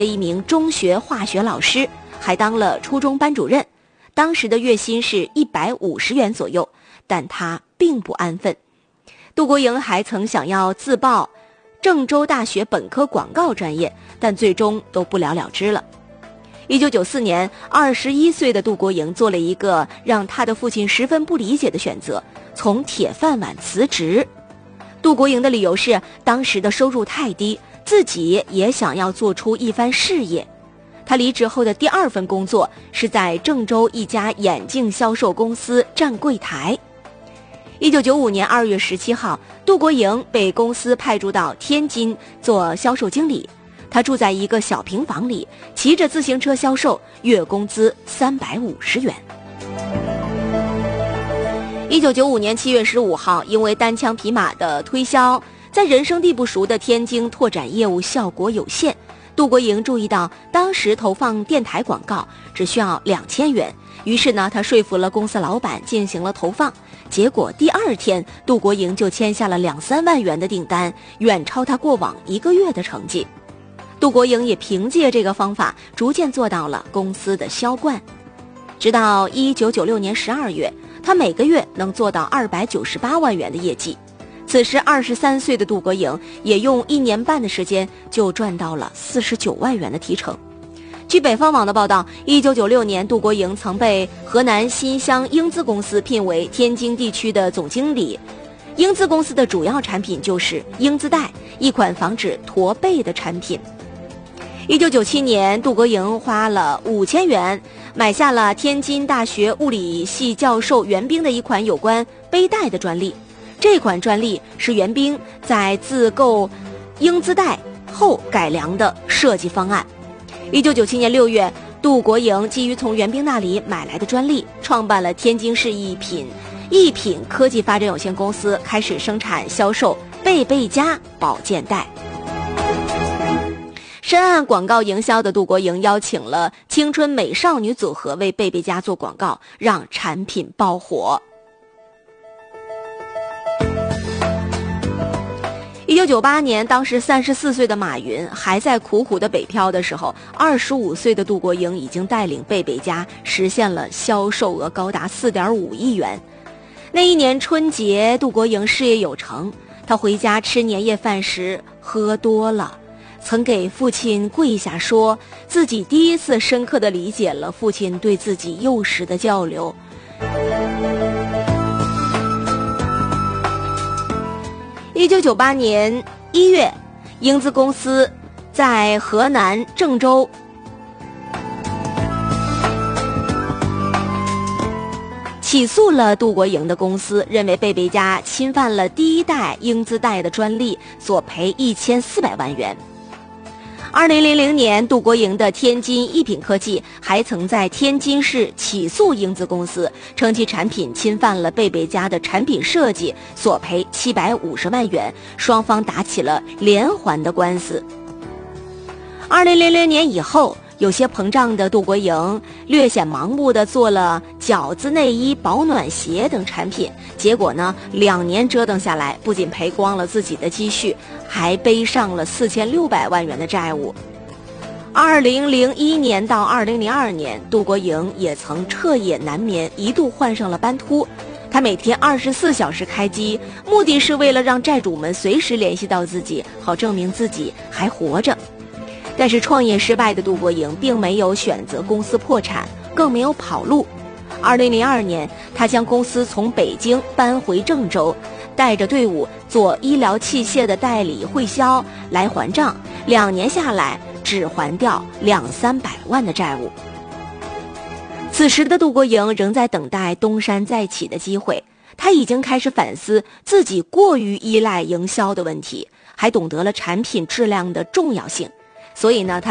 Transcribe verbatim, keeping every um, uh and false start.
一名中学化学老师，还当了初中班主任，当时的月薪是一百五十元左右，但他并不安分。杜国营还曾想要自报郑州大学本科广告专业，但最终都不了了之了。一九九四年，二十一岁的杜国营做了一个让他的父亲十分不理解的选择，从铁饭碗辞职。杜国营的理由是当时的收入太低，自己也想要做出一番事业。他离职后的第二份工作是在郑州一家眼镜销售公司站柜台。一九九五年二月十七号，杜国营被公司派驻到天津做销售经理。他住在一个小平房里，骑着自行车销售，月工资三百五十元。一九九五年七月十五号，因为单枪匹马的推销，在人生地不熟的天津拓展业务效果有限。杜国营注意到当时投放电台广告只需要两千元，于是呢，他说服了公司老板进行了投放。结果第二天，杜国营就签下了两三万元的订单，远超他过往一个月的成绩。杜国营也凭借这个方法逐渐做到了公司的销冠。直到一九九六年十二月，他每个月能做到二百九十八万元的业绩。此时二十三岁的杜国营也用一年半的时间就赚到了四十九万元的提成。据北方网的报道，一九九六年杜国营曾被河南新乡英资公司聘为天津地区的总经理。英资公司的主要产品就是英资带，一款防止驼背的产品。一九九七年，杜国营花了五千元买下了天津大学物理系教授袁冰的一款有关背带的专利。这款专利是袁冰在自购英资带后改良的设计方案。一九九七年六月，杜国营基于从袁冰那里买来的专利，创办了天津市一品一品科技发展有限公司，开始生产销售贝贝佳保健带。深谙广告营销的杜国营邀请了青春美少女组合为贝贝佳做广告，让产品爆火。一九九八年，当时三十四岁的马云还在苦苦的北漂的时候，二十五岁的杜国营已经带领贝贝佳实现了销售额高达四点五亿元。那一年春节，杜国营事业有成，他回家吃年夜饭时喝多了，曾给父亲跪下说，自己第一次深刻地理解了父亲对自己幼时的交流。一九九八年一月，英资公司在河南郑州起诉了杜国营的公司，认为贝贝佳侵犯了第一代英资带的专利，索赔一千四百万元。二零零零年，杜国营的天津一品科技还曾在天津市起诉英资公司，称其产品侵犯了贝贝佳的产品设计，索赔七百五十万元，双方打起了连环的官司。二零零零年以后，有些膨胀的杜国营略显盲目地做了饺子内衣、保暖鞋等产品，结果呢，两年折腾下来，不仅赔光了自己的积蓄，还背上了四千六百万元的债务。二零零一年到二零零二年，杜国营也曾彻夜难眠，一度患上了斑秃。他每天二十四小时开机，目的是为了让债主们随时联系到自己，好证明自己还活着。但是创业失败的杜国营并没有选择公司破产，更没有跑路。二零零二年，他将公司从北京搬回郑州，带着队伍做医疗器械的代理汇销来还账，两年下来只还掉两三百万的债务。此时的杜国营仍在等待东山再起的机会，他已经开始反思自己过于依赖营销的问题，还懂得了产品质量的重要性。所以呢，他